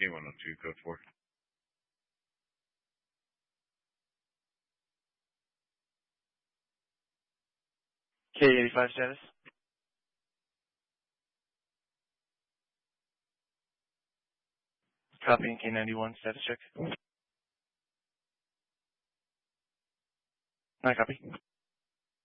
K102, code 4. K85 status. Copy. K91 status check. I copy.